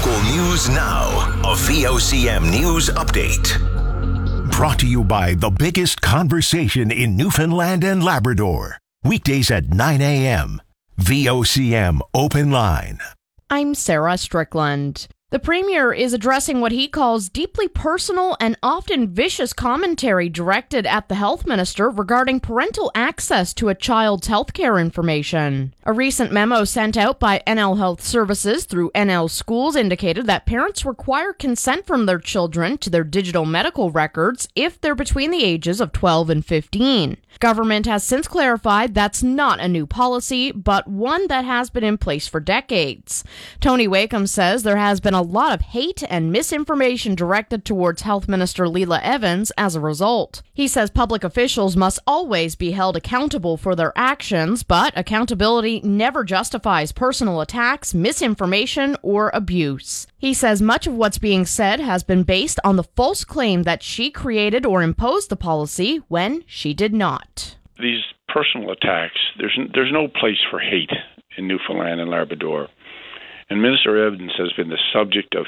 Local news now. A VOCM news update. Brought to you by the biggest conversation in Newfoundland and Labrador. Weekdays at 9 a.m. VOCM Open Line. I'm Sarah Strickland. The Premier is addressing what he calls deeply personal and often vicious commentary directed at the Health Minister regarding parental access to a child's healthcare information. A recent memo sent out by NL Health Services through NL Schools indicated that parents require consent from their children to their digital medical records if they're between the ages of 12 and 15. Government has since clarified that's not a new policy, but one that has been in place for decades. Tony Wakeham says there has been a lot of hate and misinformation directed towards Health Minister Leela Evans as a result. He says public officials must always be held accountable for their actions, but accountability never justifies personal attacks, misinformation, or abuse. He says much of what's being said has been based on the false claim that she created or imposed the policy when she did not. These personal attacks, there's no place for hate in Newfoundland and Labrador. And Minister Evans has been the subject of